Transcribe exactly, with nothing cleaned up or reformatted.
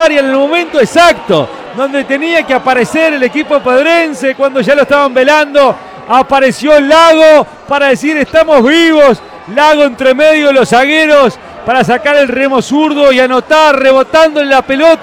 área en el momento exacto, donde tenía que aparecer el equipo pedrense, cuando ya lo estaban velando, apareció el Lago para decir estamos vivos. Lago entre medio de los zagueros para sacar el remo zurdo y anotar, rebotando en la pelota.